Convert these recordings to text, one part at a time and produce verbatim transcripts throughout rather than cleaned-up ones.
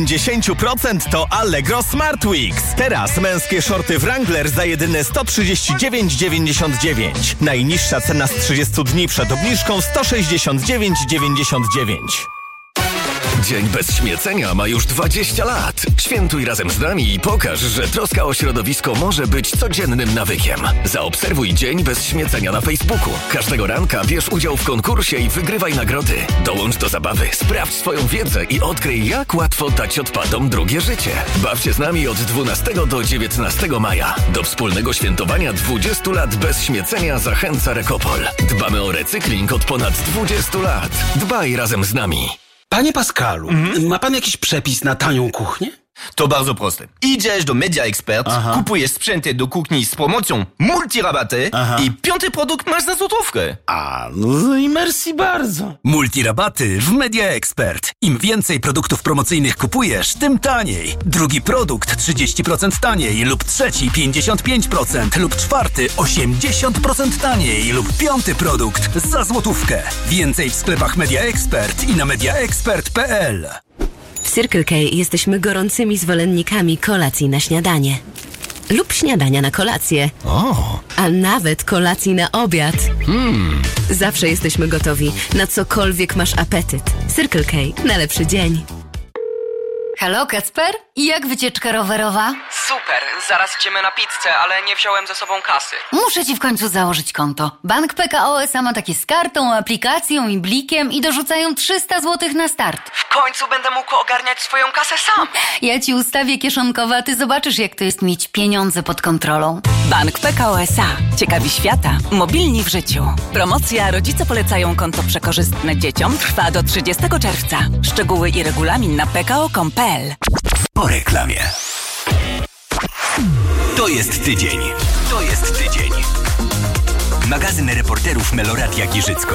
dziesięć procent to Allegro Smart Weeks. Teraz męskie shorty Wrangler za jedyne sto trzydzieści dziewięć dziewięćdziesiąt dziewięć. Najniższa cena z trzydziestu dni przed obniżką sto sześćdziesiąt dziewięć dziewięćdziesiąt dziewięć. Dzień bez śmiecenia ma już dwadzieścia lat. Świętuj razem z nami i pokaż, że troska o środowisko może być codziennym nawykiem. Zaobserwuj Dzień bez śmiecenia na Facebooku. Każdego ranka bierz udział w konkursie i wygrywaj nagrody. Dołącz do zabawy, sprawdź swoją wiedzę i odkryj, jak łatwo dać odpadom drugie życie. Baw się z nami od dwunastego do dziewiętnastego maja. Do wspólnego świętowania dwudziestu lat bez śmiecenia zachęca Rekopol. Dbamy o recykling od ponad dwudziestu lat. Dbaj razem z nami. Panie Pascalu, mhm. ma pan jakiś przepis na tanią kuchnię? To bardzo proste. Idziesz do Media Expert, Aha. kupujesz sprzęty do kuchni z promocją multirabaty Aha. i piąty produkt masz za złotówkę. A, no i merci bardzo. Multirabaty w Media Expert. Im więcej produktów promocyjnych kupujesz, tym taniej. Drugi produkt trzydzieści procent taniej lub trzeci pięćdziesiąt pięć procent lub czwarty osiemdziesiąt procent taniej lub piąty produkt za złotówkę. Więcej w sklepach Media Expert i na media expert kropka p l. W Circle K jesteśmy gorącymi zwolennikami kolacji na śniadanie. Lub śniadania na kolację. O. A nawet kolacji na obiad. Mm. Zawsze jesteśmy gotowi na cokolwiek masz apetyt. Circle K na lepszy dzień. Halo, Kacper? I jak wycieczka rowerowa? Super, zaraz idziemy na pizzę, ale nie wziąłem ze sobą kasy. Muszę ci w końcu założyć konto. Bank P K O S A ma takie z kartą, aplikacją i blikiem i dorzucają trzysta złotych na start. W końcu będę mógł ogarniać swoją kasę sam. Ja ci ustawię kieszonkowe, a ty zobaczysz, jak to jest mieć pieniądze pod kontrolą. Bank P K O S A. Ciekawi świata. Mobilni w życiu. Promocja Rodzice polecają konto przekorzystne dzieciom trwa do trzydziestego czerwca. Szczegóły i regulamin na p k o kropka com kropka p l. Po reklamie. To jest tydzień. To jest tydzień. Magazyn reporterów Meloradia Giżycko.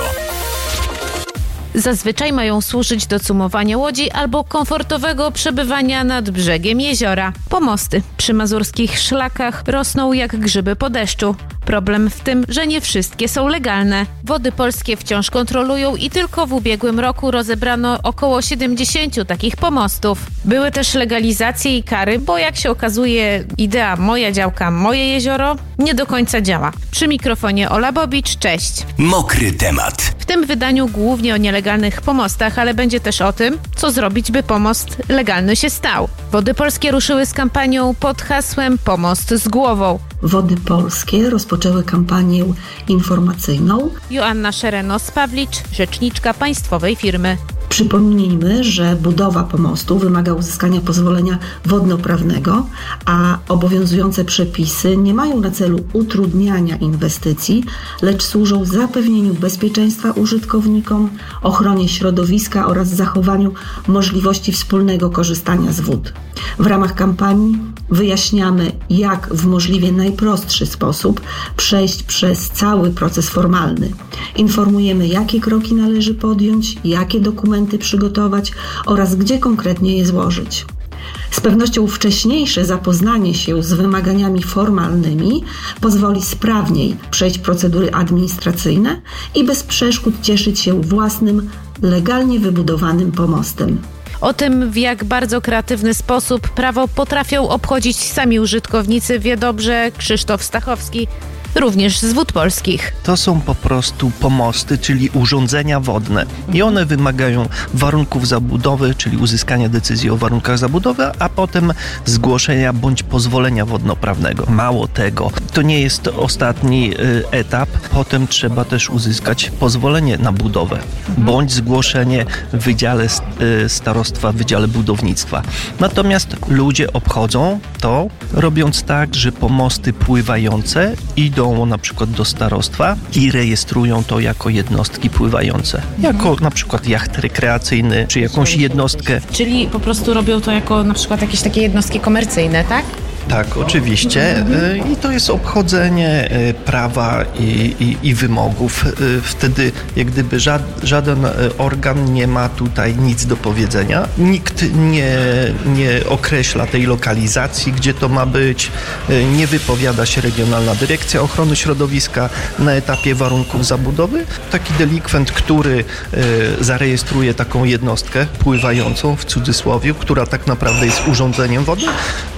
Zazwyczaj mają służyć do cumowania łodzi albo komfortowego przebywania nad brzegiem jeziora. Pomosty przy mazurskich szlakach rosną jak grzyby po deszczu. Problem w tym, że nie wszystkie są legalne. Wody Polskie wciąż kontrolują i tylko w ubiegłym roku rozebrano około siedemdziesięciu takich pomostów. Były też legalizacje i kary, bo jak się okazuje, idea moja działka, moje jezioro nie do końca działa. Przy mikrofonie Ola Bobicz, cześć. Mokry temat. W tym wydaniu głównie o nielegalnych pomostach, ale będzie też o tym, co zrobić, by pomost legalny się stał. Wody Polskie ruszyły z kampanią pod hasłem Pomost z głową. Wody Polskie rozpoczęły kampanię informacyjną. Joanna Szerenos-Pawlicz, rzeczniczka państwowej firmy. Przypomnijmy, że budowa pomostu wymaga uzyskania pozwolenia wodnoprawnego, a obowiązujące przepisy nie mają na celu utrudniania inwestycji, lecz służą zapewnieniu bezpieczeństwa użytkownikom, ochronie środowiska oraz zachowaniu możliwości wspólnego korzystania z wód. W ramach kampanii wyjaśniamy, jak w możliwie najprostszy sposób przejść przez cały proces formalny. Informujemy, jakie kroki należy podjąć, jakie dokumenty przygotować oraz gdzie konkretnie je złożyć. Z pewnością wcześniejsze zapoznanie się z wymaganiami formalnymi pozwoli sprawniej przejść procedury administracyjne i bez przeszkód cieszyć się własnym, legalnie wybudowanym pomostem. O tym, w jak bardzo kreatywny sposób prawo potrafią obchodzić sami użytkownicy, wie dobrze Krzysztof Stachowski, również z Wód Polskich. To są po prostu pomosty, czyli urządzenia wodne i one wymagają warunków zabudowy, czyli uzyskania decyzji o warunkach zabudowy, a potem zgłoszenia bądź pozwolenia wodnoprawnego. Mało tego, to nie jest ostatni y, etap, potem trzeba też uzyskać pozwolenie na budowę bądź zgłoszenie w Wydziale y, Starostwa, w Wydziale Budownictwa. Natomiast ludzie obchodzą to, robiąc tak, że pomosty pływające idą na przykład do starostwa i rejestrują to jako jednostki pływające. Jako na przykład jacht rekreacyjny, czy jakąś jednostkę. Czyli po prostu robią to jako na przykład jakieś takie jednostki komercyjne, tak? Tak, oczywiście. I to jest obchodzenie prawa i, i, i wymogów. Wtedy jak gdyby żaden organ nie ma tutaj nic do powiedzenia. Nikt nie, nie określa tej lokalizacji, gdzie to ma być. Nie wypowiada się Regionalna Dyrekcja Ochrony Środowiska na etapie warunków zabudowy. Taki delikwent, który zarejestruje taką jednostkę pływającą w cudzysłowie, która tak naprawdę jest urządzeniem wodnym,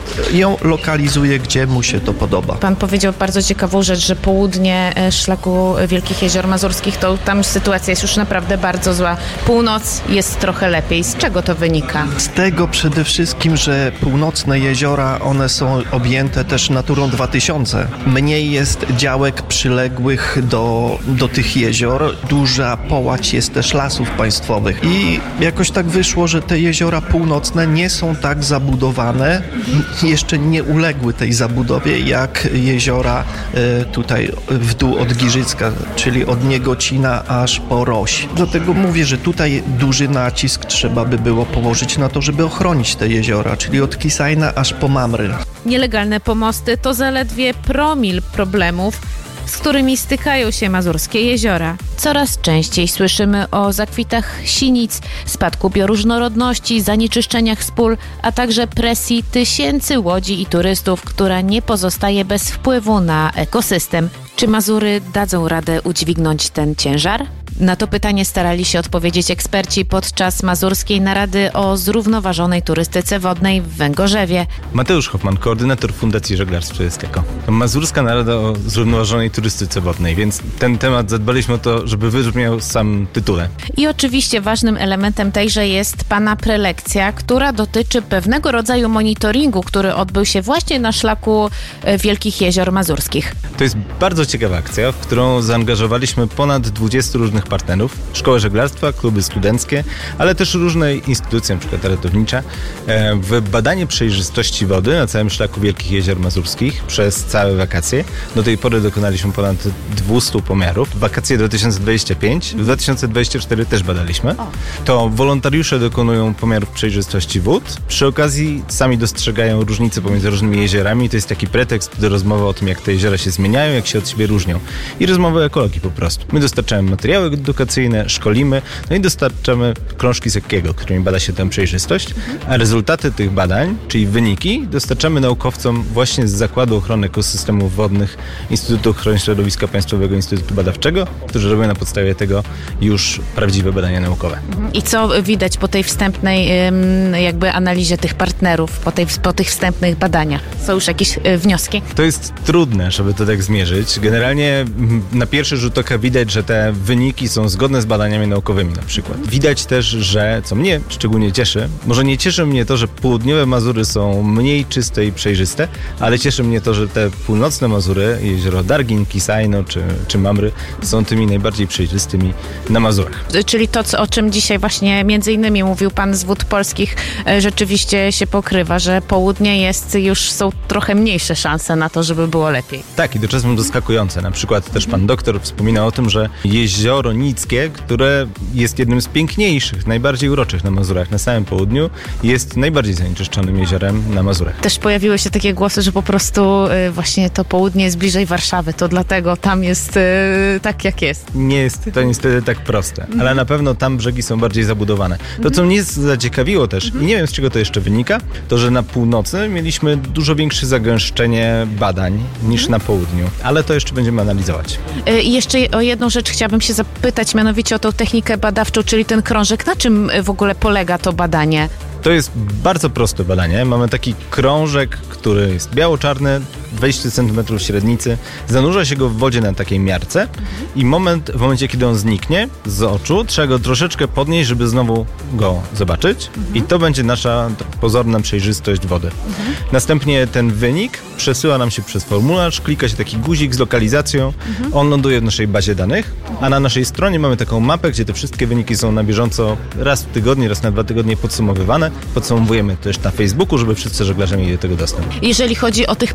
ją lokalizuje, gdzie mu się to podoba. Pan powiedział bardzo ciekawą rzecz, że południe szlaku Wielkich Jezior Mazurskich, to tam sytuacja jest już naprawdę bardzo zła. Północ jest trochę lepiej. Z czego to wynika? Z tego przede wszystkim, że północne jeziora, one są objęte też Naturą dwa tysiące. Mniej jest działek przyległych do, do tych jezior. Duża połać jest też lasów państwowych. I jakoś tak wyszło, że te jeziora północne nie są tak zabudowane, jeszcze nie uległy tej zabudowie jak jeziora y, tutaj w dół od Giżycka, czyli od Niegocina aż po Roś. Dlatego mówię, że tutaj duży nacisk trzeba by było położyć na to, żeby ochronić te jeziora, czyli od Kisajna aż po Mamry. Nielegalne pomosty to zaledwie promil problemów, z którymi stykają się mazurskie jeziora. Coraz częściej słyszymy o zakwitach sinic, spadku bioróżnorodności, zanieczyszczeniach z pól, a także presji tysięcy łodzi i turystów, która nie pozostaje bez wpływu na ekosystem. Czy Mazury dadzą radę udźwignąć ten ciężar? Na to pytanie starali się odpowiedzieć eksperci podczas mazurskiej narady o zrównoważonej turystyce wodnej w Węgorzewie. Mateusz Hoffman, koordynator Fundacji Żeglarstwa Jeskiego. To mazurska narada o zrównoważonej turystyce wodnej, więc ten temat zadbaliśmy o to, żeby wybrzmiał sam tytule. I oczywiście ważnym elementem tejże jest pana prelekcja, która dotyczy pewnego rodzaju monitoringu, który odbył się właśnie na szlaku Wielkich Jezior Mazurskich. To jest bardzo ciekawa akcja, w którą zaangażowaliśmy ponad dwudziestu różnych partnerów, szkoły żeglarstwa, kluby studenckie, ale też różne instytucje, np. ratownicze, w badanie przejrzystości wody na całym szlaku Wielkich Jezior Mazurskich przez całe wakacje. Do tej pory dokonaliśmy ponad dwieście pomiarów. Wakacje dwa tysiące dwudziesty piąty, w dwa tysiące dwudziestym czwartym też badaliśmy. To wolontariusze dokonują pomiarów przejrzystości wód. Przy okazji sami dostrzegają różnice pomiędzy różnymi jeziorami. To jest taki pretekst do rozmowy o tym, jak te jeziora się zmieniają, jak się od siebie różnią. I rozmowy o ekologii po prostu. My dostarczamy materiały edukacyjne, szkolimy, no i dostarczamy krążki Seckiego, którymi bada się tę przejrzystość, a rezultaty tych badań, czyli wyniki, dostarczamy naukowcom właśnie z Zakładu Ochrony Ekosystemów Wodnych Instytutu Ochrony Środowiska Państwowego Instytutu Badawczego, którzy robią na podstawie tego już prawdziwe badania naukowe. I co widać po tej wstępnej jakby analizie tych partnerów, po, tej, po tych wstępnych badaniach? Są już jakieś wnioski? To jest trudne, żeby to tak zmierzyć. Generalnie na pierwszy rzut oka widać, że te wyniki są zgodne z badaniami naukowymi na przykład. Widać też, że, co mnie szczególnie cieszy, może nie cieszy mnie to, że południowe Mazury są mniej czyste i przejrzyste, ale cieszy mnie to, że te północne Mazury, jezioro Dargin, Kisajno czy, czy Mamry są tymi najbardziej przejrzystymi na Mazurach. Czyli to, co, o czym dzisiaj właśnie między innymi mówił pan z Wód Polskich, rzeczywiście się pokrywa, że południe jest, już są trochę mniejsze szanse na to, żeby było lepiej. Tak, i to czasem zaskakujące. Na przykład też pan doktor wspomina o tym, że jezioro Nickie, które jest jednym z piękniejszych, najbardziej uroczych na Mazurach, na samym południu, jest najbardziej zanieczyszczonym jeziorem na Mazurach. Też pojawiły się takie głosy, że po prostu y, właśnie to południe jest bliżej Warszawy, to dlatego tam jest y, tak, jak jest. Nie jest to niestety tak proste, ale na pewno tam brzegi są bardziej zabudowane. To, co mnie zaciekawiło też, i nie wiem, z czego to jeszcze wynika, to, że na północy mieliśmy dużo większe zagęszczenie badań niż na południu, ale to jeszcze będziemy analizować. I y, jeszcze o jedną rzecz chciałabym się zapytać, mianowicie o tą technikę badawczą, czyli ten krążek. Na czym w ogóle polega to badanie? To jest bardzo proste badanie. Mamy taki krążek, który jest biało-czarny, dwadzieścia centymetrów średnicy. Zanurza się go w wodzie na takiej miarce i moment, w momencie, kiedy on zniknie z oczu, trzeba go troszeczkę podnieść, żeby znowu go zobaczyć. I to będzie nasza pozorna przejrzystość wody. Następnie ten wynik przesyła nam się przez formularz, klika się taki guzik z lokalizacją, on ląduje w naszej bazie danych, a na naszej stronie mamy taką mapę, gdzie te wszystkie wyniki są na bieżąco raz w tygodniu, raz na dwa tygodnie podsumowywane. Podsumowujemy też na Facebooku, żeby wszyscy żeglarze mieli do tego dostęp. Jeżeli chodzi o tych partnerów,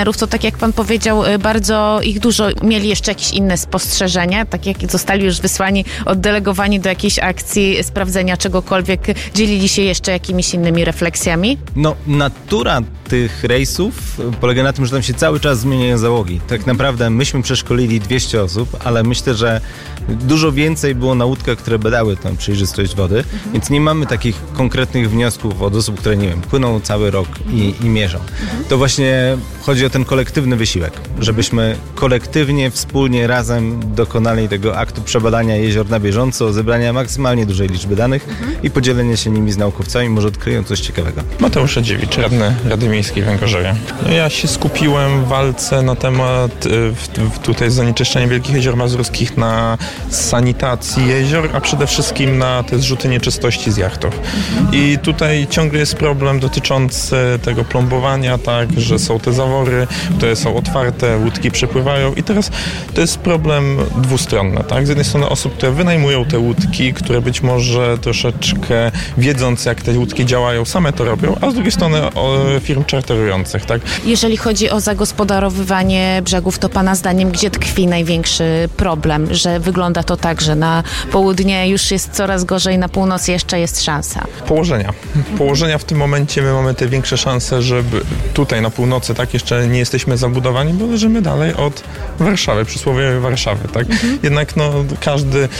gospodarów, to tak jak pan powiedział, bardzo ich dużo, mieli jeszcze jakieś inne spostrzeżenia, tak jak zostali już wysłani, oddelegowani do jakiejś akcji sprawdzenia czegokolwiek, dzielili się jeszcze jakimiś innymi refleksjami? No, natura tych rejsów polega na tym, że tam się cały czas zmieniają załogi. Tak naprawdę myśmy przeszkolili dwieście osób, ale myślę, że dużo więcej było na łódkach, które badały tę przejrzystość wody, mhm. więc nie mamy takich konkretnych wniosków od osób, które, nie wiem, płyną cały rok i, i mierzą. Mhm. To właśnie chodzi o ten kolektywny wysiłek, żebyśmy kolektywnie, wspólnie, razem dokonali tego aktu przebadania jezior na bieżąco, zebrania maksymalnie dużej liczby danych mhm. i podzielenia się nimi z naukowcami, może odkryją coś ciekawego. Mateusz Radziewicz, radny Rady Miejskiej w Węgorzewie. No ja się skupiłem w walce na temat w, w tutaj zanieczyszczenia Wielkich Jezior Mazurskich, na sanitacji jezior, a przede wszystkim na te zrzuty nieczystości z jachtów. I tutaj ciągle jest problem dotyczący tego plombowania, tak, że są te zawory, które są otwarte, łódki przepływają i teraz to jest problem dwustronny, tak? Z jednej strony osób, które wynajmują te łódki, które być może troszeczkę wiedząc, jak te łódki działają, same to robią, a z drugiej strony firm czarterujących, tak? Jeżeli chodzi o zagospodarowywanie brzegów, to pana zdaniem gdzie tkwi największy problem, że wygląda to tak, że na południe już jest coraz gorzej, na północy jeszcze jest szansa? Położenia. Położenia w tym momencie my mamy te większe szanse, żeby tutaj na północy, tak, jeszcze nie jesteśmy zabudowani, bo leżymy dalej od Warszawy, przysłowiowej Warszawy, tak? Mhm. Jednak no każdy,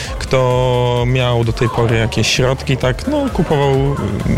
kto miał do tej pory jakieś środki, tak, no kupował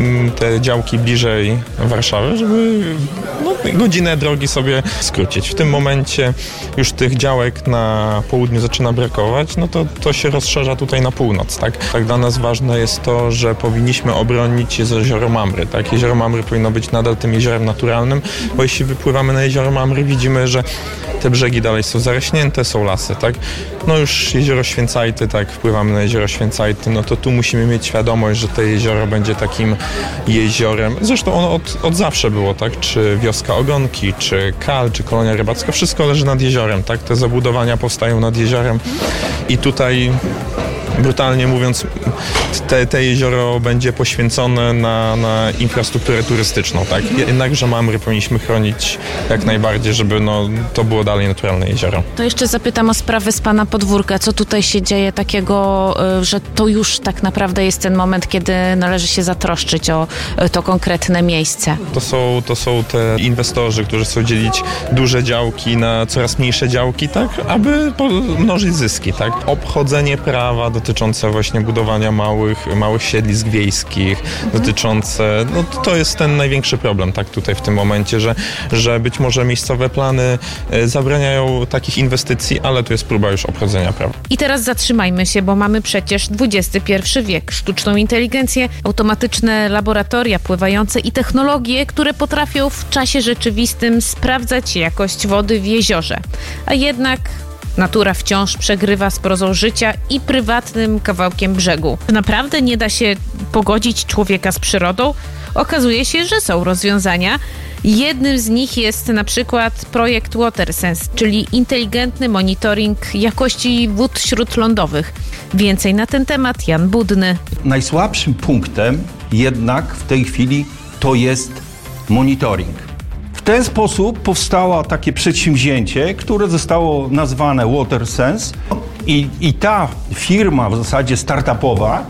te działki bliżej Warszawy, żeby no, godzinę drogi sobie skrócić. W tym momencie już tych działek na południu zaczyna brakować, no to to się rozszerza tutaj na północ, tak? Tak dla nas ważne jest to, że powinniśmy obronić jezioro Mamry, tak? Jezioro Mamry powinno być nadal tym jeziorem naturalnym, bo jeśli wypływamy na jezioro Mamry, widzimy, że te brzegi dalej są zarośnięte, są lasy, tak? No już jezioro Święcajty, tak, wpływamy na jezioro Święcajty, no to tu musimy mieć świadomość, że to jezioro będzie takim jeziorem, zresztą ono od, od zawsze było, tak? Czy wioska Ogonki, czy Kal, czy kolonia rybacka, wszystko leży nad jeziorem, tak? Te zabudowania powstają nad jeziorem i tutaj brutalnie mówiąc, te, te jezioro będzie poświęcone na, na infrastrukturę turystyczną, tak? Jednakże Mamry powinniśmy chronić jak najbardziej, żeby no, to było dalej naturalne jezioro. To jeszcze zapytam o sprawę z pana podwórka. Co tutaj się dzieje takiego, że to już tak naprawdę jest ten moment, kiedy należy się zatroszczyć o to konkretne miejsce? To są, to są te inwestorzy, którzy chcą dzielić duże działki na coraz mniejsze działki, tak? Aby mnożyć zyski, tak? Obchodzenie prawa dotyczące właśnie budowania małych, małych siedlisk wiejskich, dotyczące, no to jest ten największy problem, tak, tutaj w tym momencie, że, że być może miejscowe plany zabraniają takich inwestycji, ale tu jest próba już obchodzenia prawa. I teraz zatrzymajmy się, bo mamy przecież dwudziesty pierwszy wiek, sztuczną inteligencję, automatyczne laboratoria pływające i technologie, które potrafią w czasie rzeczywistym sprawdzać jakość wody w jeziorze. A jednak natura wciąż przegrywa z prozą życia i prywatnym kawałkiem brzegu. Naprawdę nie da się pogodzić człowieka z przyrodą? Okazuje się, że są rozwiązania. Jednym z nich jest na przykład projekt WaterSense, czyli inteligentny monitoring jakości wód śródlądowych. Więcej na ten temat Jan Budny. Najsłabszym punktem jednak w tej chwili to jest monitoring. W ten sposób powstało takie przedsięwzięcie, które zostało nazwane WaterSense i, i ta firma w zasadzie startupowa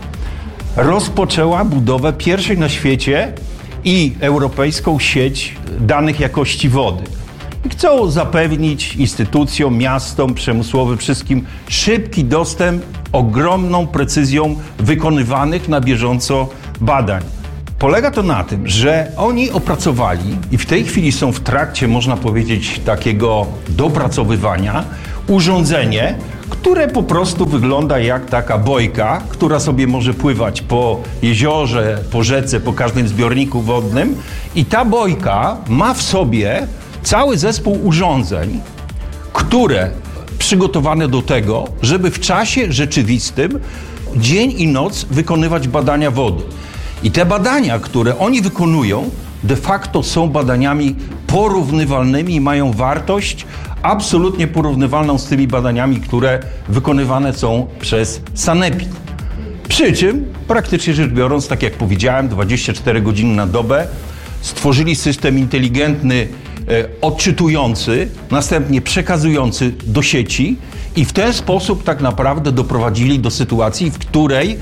rozpoczęła budowę pierwszej na świecie i europejską sieć danych jakości wody. I chcą zapewnić instytucjom, miastom, przemysłowym, wszystkim szybki dostęp, ogromną precyzją wykonywanych na bieżąco badań. Polega to na tym, że oni opracowali i w tej chwili są w trakcie, można powiedzieć, takiego dopracowywania urządzenie, które po prostu wygląda jak taka bojka, która sobie może pływać po jeziorze, po rzece, po każdym zbiorniku wodnym i ta bojka ma w sobie cały zespół urządzeń, które przygotowane do tego, żeby w czasie rzeczywistym dzień i noc wykonywać badania wody. I te badania, które oni wykonują, de facto są badaniami porównywalnymi i mają wartość absolutnie porównywalną z tymi badaniami, które wykonywane są przez Sanepid. Przy czym, praktycznie rzecz biorąc, tak jak powiedziałem, dwadzieścia cztery godziny na dobę, stworzyli system inteligentny odczytujący, następnie przekazujący do sieci i w ten sposób tak naprawdę doprowadzili do sytuacji, w której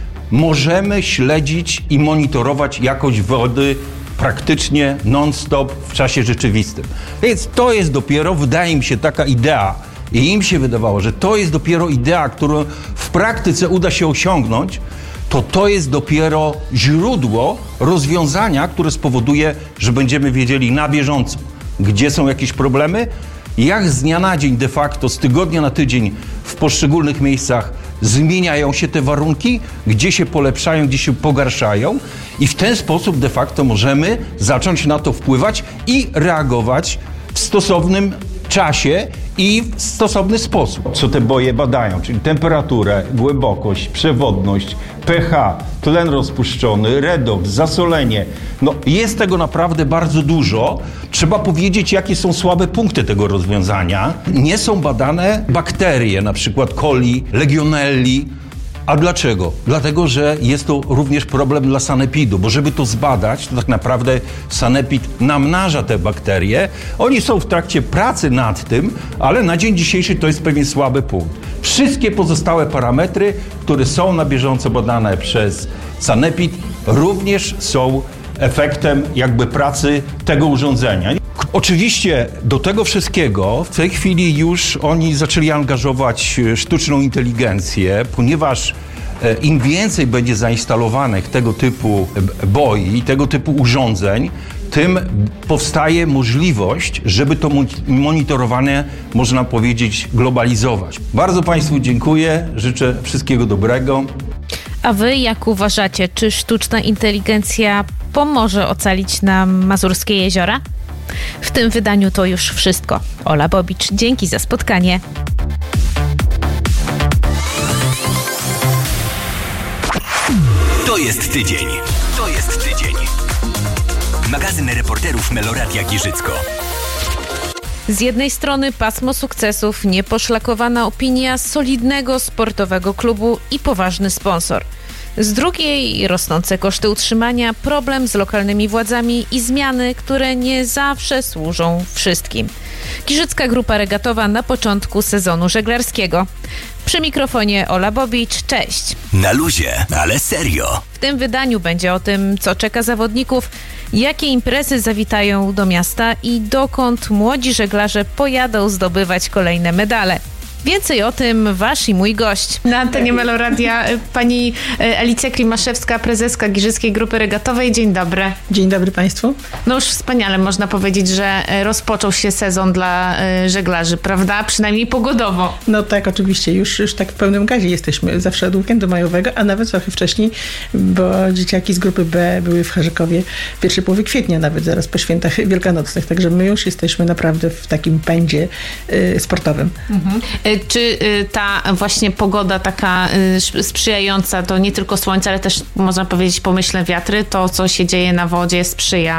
możemy śledzić i monitorować jakość wody praktycznie non-stop w czasie rzeczywistym. Więc to jest dopiero, wydaje mi się, taka idea i im się wydawało, że to jest dopiero idea, którą w praktyce uda się osiągnąć, to to jest dopiero źródło rozwiązania, które spowoduje, że będziemy wiedzieli na bieżąco, gdzie są jakieś problemy, jak z dnia na dzień de facto, z tygodnia na tydzień w poszczególnych miejscach zmieniają się te warunki, gdzie się polepszają, gdzie się pogarszają i w ten sposób de facto możemy zacząć na to wpływać i reagować w stosownym czasie i w stosowny sposób. Co te boje badają, czyli temperaturę, głębokość, przewodność, pH, tlen rozpuszczony, redoks, zasolenie. No jest tego naprawdę bardzo dużo. Trzeba powiedzieć, jakie są słabe punkty tego rozwiązania. Nie są badane bakterie, na przykład coli, legionelli. A dlaczego? Dlatego, że jest to również problem dla sanepidu, bo żeby to zbadać, to tak naprawdę sanepid namnaża te bakterie. Oni są w trakcie pracy nad tym, ale na dzień dzisiejszy to jest pewien słaby punkt. Wszystkie pozostałe parametry, które są na bieżąco badane przez sanepid, również są efektem jakby pracy tego urządzenia. Oczywiście do tego wszystkiego w tej chwili już oni zaczęli angażować sztuczną inteligencję, ponieważ im więcej będzie zainstalowanych tego typu boi, tego typu urządzeń, tym powstaje możliwość, żeby to monitorowanie, można powiedzieć, globalizować. Bardzo Państwu dziękuję, życzę wszystkiego dobrego. A wy jak uważacie, czy sztuczna inteligencja pomoże ocalić nam mazurskie jeziora? W tym wydaniu to już wszystko. Ola Bobicz, dzięki za spotkanie. To jest tydzień. To jest tydzień. Magazyn reporterów Meloradia Giżycko. Z jednej strony pasmo sukcesów, nieposzlakowana opinia solidnego sportowego klubu i poważny sponsor. Z drugiej rosnące koszty utrzymania, problem z lokalnymi władzami i zmiany, które nie zawsze służą wszystkim. Giżycka Grupa Regatowa na początku sezonu żeglarskiego. Przy mikrofonie Ola Bobicz, cześć. Na luzie, ale serio. W tym wydaniu będzie o tym, co czeka zawodników, jakie imprezy zawitają do miasta i dokąd młodzi żeglarze pojadą zdobywać kolejne medale. Więcej o tym wasz i mój gość. Na antenie Meloradia pani Alicja Klimaszewska, prezeska Giżyckiej Grupy Regatowej. Dzień dobry. Dzień dobry Państwu. No już wspaniale można powiedzieć, że rozpoczął się sezon dla żeglarzy, prawda? Przynajmniej pogodowo. No tak, oczywiście. Już, już tak w pełnym gazie jesteśmy. Zawsze od weekendu majowego, a nawet trochę wcześniej, bo dzieciaki z grupy B były w Charzykowie w pierwszej połowie kwietnia, nawet zaraz po świętach wielkanocnych. Także my już jesteśmy naprawdę w takim pędzie y, sportowym. Mhm. Czy ta właśnie pogoda taka sprzyjająca, to nie tylko słońce, ale też można powiedzieć pomyślne wiatry, to co się dzieje na wodzie sprzyja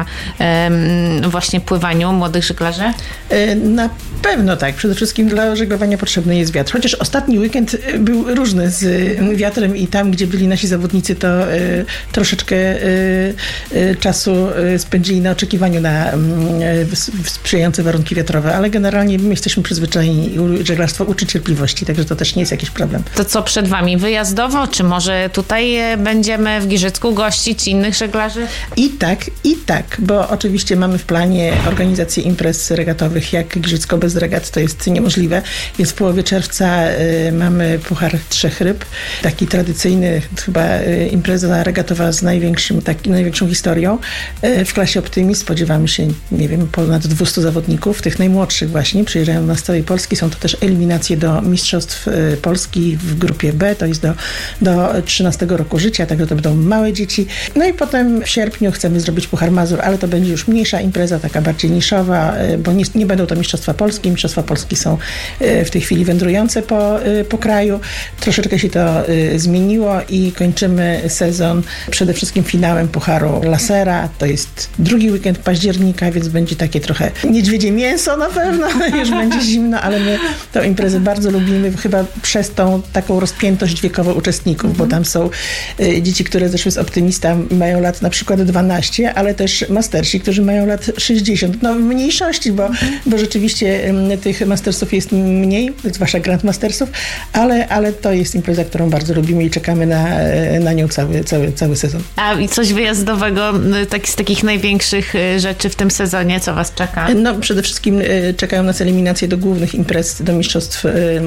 um, właśnie pływaniu młodych żeglarzy? Na pewno tak. Przede wszystkim dla żeglowania potrzebny jest wiatr. Chociaż ostatni weekend był różny z wiatrem i tam, gdzie byli nasi zawodnicy, to y, troszeczkę y, y, czasu spędzili na oczekiwaniu na y, sprzyjające warunki wiatrowe, ale generalnie my jesteśmy przyzwyczajeni i żeglarstwo uczy cierpliwości, także to też nie jest jakiś problem. To co przed wami? Wyjazdowo? Czy może tutaj będziemy w Giżycku gościć innych żeglarzy? I tak, i tak, bo oczywiście mamy w planie organizację imprez regatowych, jak Giżycko bez regat, to jest niemożliwe, więc w połowie czerwca y, mamy Puchar Trzech Ryb, taki tradycyjny, chyba y, impreza regatowa z największym, taki, największą historią. Y, w klasie Optimist spodziewamy się, nie wiem, ponad dwieście zawodników, tych najmłodszych właśnie, przyjeżdżają na z całej Polski, są to też eliminacje do Mistrzostw Polski w grupie B, to jest do, do trzynastego roku życia, także to będą małe dzieci. No i potem w sierpniu chcemy zrobić Puchar Mazur, ale to będzie już mniejsza impreza, taka bardziej niszowa, bo nie, nie będą to Mistrzostwa Polskie. Mistrzostwa Polski są w tej chwili wędrujące po, po kraju. Troszeczkę się to zmieniło i kończymy sezon przede wszystkim finałem Pucharu Lasera. To jest drugi weekend października, więc będzie takie trochę niedźwiedzie mięso na pewno, już będzie zimno, ale my tę imprezę imprezy bardzo lubimy, chyba przez tą taką rozpiętość wiekową uczestników, mhm. bo tam są y, dzieci, które zeszły z Optymista, mają lat na przykład dwanaście, ale też mastersi, którzy mają lat sześćdziesiąt. No w mniejszości, bo, mhm. bo rzeczywiście y, tych mastersów jest mniej, zwłaszcza grandmastersów, ale, ale to jest impreza, którą bardzo lubimy i czekamy na, na nią cały, cały, cały sezon. A i coś wyjazdowego, tak, z takich największych rzeczy w tym sezonie, co was czeka? No przede wszystkim czekają nas eliminacje do głównych imprez, do mistrzostw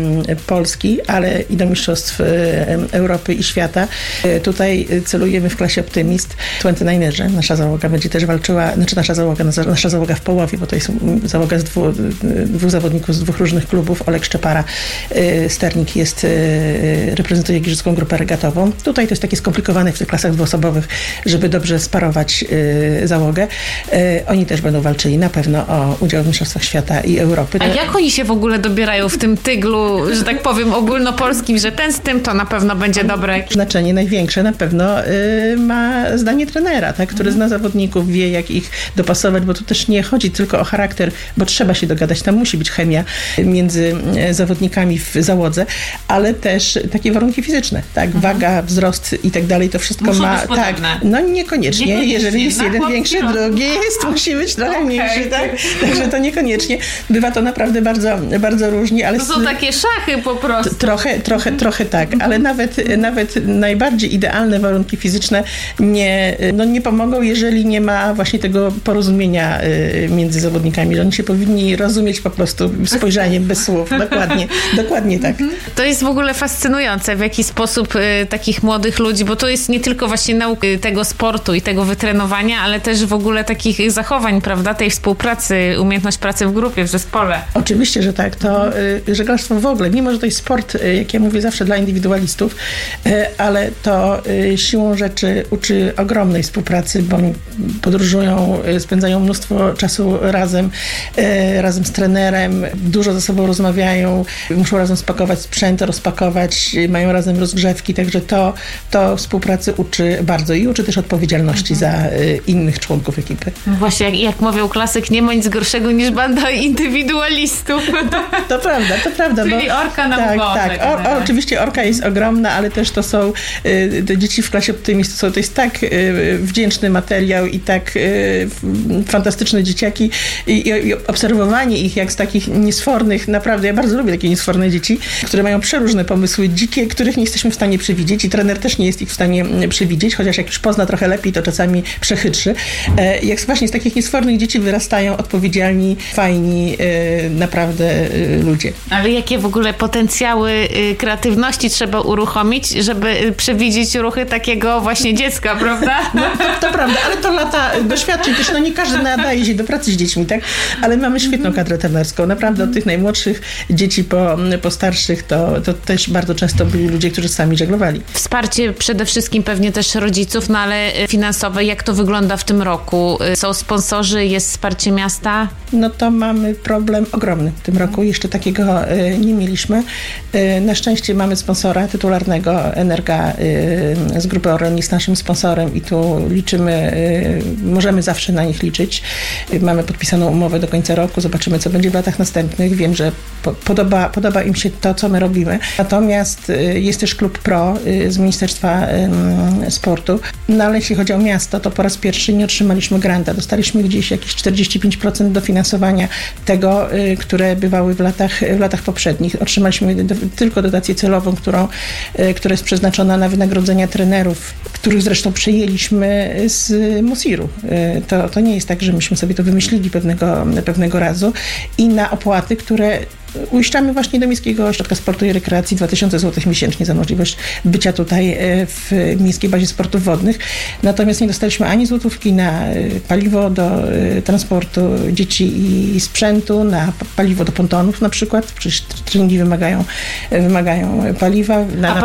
Polski, ale i do mistrzostw Europy i świata. Tutaj celujemy w klasie Optymist. dwudziestodziewięcierze. Nasza załoga będzie też walczyła, znaczy nasza załoga, nasza załoga w połowie, bo to jest załoga z dwóch, dwóch zawodników z dwóch różnych klubów. Olek Szczepara, sternik, jest, reprezentuje Giżycką Grupę Regatową. Tutaj to jest takie skomplikowane w tych klasach dwuosobowych, żeby dobrze sparować załogę. Oni też będą walczyli na pewno o udział w mistrzostwach świata i Europy. A jak oni się w ogóle dobierają w tym tyglu, że tak powiem, ogólnopolskim, że ten z tym to na pewno będzie dobre? Znaczenie największe na pewno y, ma zdanie trenera, tak, który zna zawodników, wie jak ich dopasować, bo tu też nie chodzi tylko o charakter, bo trzeba się dogadać, tam musi być chemia między zawodnikami w załodze, ale też takie warunki fizyczne, tak, mhm. waga, wzrost i tak dalej, to wszystko Muszą ma, być podobne. tak, no niekoniecznie, niekoniecznie. Jeżeli jest jeden większy, drugi jest, musi być trochę okay. mniejszy, tak, także to niekoniecznie. Bywa to naprawdę bardzo, bardzo różnie, ale... To są takie szachy po prostu. Trochę, trochę, trochę tak, ale nawet, nawet najbardziej idealne warunki fizyczne nie, no nie pomogą, jeżeli nie ma właśnie tego porozumienia między zawodnikami, że oni się powinni rozumieć po prostu spojrzeniem bez słów. Dokładnie, dokładnie tak. To jest w ogóle fascynujące, w jaki sposób y, takich młodych ludzi, bo to jest nie tylko właśnie nauka tego sportu i tego wytrenowania, ale też w ogóle takich zachowań, prawda, tej współpracy, umiejętność pracy w grupie, w zespole. Oczywiście, że tak. To y, żeglarstwo w ogóle, mimo że to jest sport, y, jak ja mówię, zawsze dla indywidualistów, y, ale to y, siłą rzeczy uczy ogromnej współpracy, bo oni podróżują, y, spędzają mnóstwo czasu razem, y, razem z trenerem, dużo ze sobą rozmawiają, muszą razem spakować sprzęt, rozpakować, y, mają razem rozgrzewki, także to, to współpracy uczy bardzo i uczy też odpowiedzialności mhm. za y, innych członków ekipy. Właśnie, jak, jak mówił klasyk, nie ma nic gorszego niż banda indywidualistów. To, to prawda, to prawda. Czyli bo, orka na tak, wodę. Tak, o, o, oczywiście orka jest ogromna, ale też to są y, te dzieci w klasie Optymist, to, to jest tak y, wdzięczny materiał i tak y, fantastyczne dzieciaki i, i obserwowanie ich jak z takich niesfornych, naprawdę, ja bardzo lubię takie niesforne dzieci, które mają przeróżne pomysły, dzikie, których nie jesteśmy w stanie przewidzieć i trener też nie jest ich w stanie przewidzieć, chociaż jak już pozna trochę lepiej, to czasami przechytrzy. E, jak właśnie z takich niesfornych dzieci wyrastają odpowiedzialni, fajni, e, naprawdę e, ludzie. Ale jakie w ogóle potencjały y, kreatywności trzeba uruchomić, żeby przewidzieć ruchy takiego właśnie dziecka, prawda? No, to, to prawda, ale to lata doświadczeń też, no nie każdy nadaje się do pracy z dziećmi, tak? Ale mamy świetną kadrę trenerską. Naprawdę od tych najmłodszych dzieci po, po starszych, to, to też bardzo często byli ludzie, którzy sami żeglowali. Wsparcie przede wszystkim pewnie też rodziców, no ale finansowe, jak to wygląda w tym roku? Są sponsorzy, jest wsparcie miasta? No to mamy problem ogromny w tym roku. Jeszcze takiego y, nie mieliśmy. Y, na szczęście mamy sponsora tytularnego, Energa y, z Grupy Orlen jest naszym sponsorem i tu liczymy, y, możemy zawsze na nich liczyć. Y, mamy podpisaną umowę do końca roku, zobaczymy, co będzie w latach następnych. Wiem, że po, podoba, podoba im się to, co my robimy. Natomiast y, jest też Klub Pro y, z Ministerstwa y, Sportu. No ale jeśli chodzi o miasto, to po raz pierwszy nie otrzymaliśmy granta. Dostaliśmy gdzieś jakieś czterdzieści pięć procent dofinansowania tego, y, które bywały w latach, w latach poprzednich. Otrzymaliśmy do, tylko dotację celową, którą, y, która jest przeznaczona na wynagrodzenia trenerów, których zresztą przejęliśmy z Mosiru. Y, to, to nie jest tak, że myśmy sobie to wymyślili pewnego, pewnego razu. I na opłaty, które uiszczamy właśnie do Miejskiego Ośrodka Sportu i Rekreacji dwa tysiące złotych miesięcznie za możliwość bycia tutaj w Miejskiej Bazie Sportów Wodnych. Natomiast nie dostaliśmy ani złotówki na paliwo do transportu dzieci i sprzętu, na paliwo do pontonów na przykład, przecież treningi wymagają, wymagają paliwa. Na,